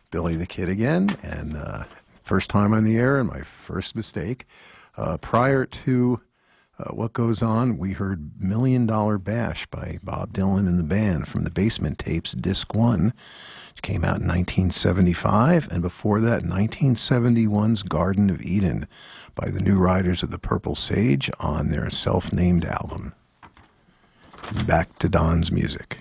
Billy the Kid again, and first time on the air and my first mistake. Prior to What Goes On, we heard $1 Million Bash by Bob Dylan and the band from the Basement Tapes, Disc 1, which came out in 1975, and before that, 1971's Garden of Eden by the New Riders of the Purple Sage on their self-named album. Back to Don's music.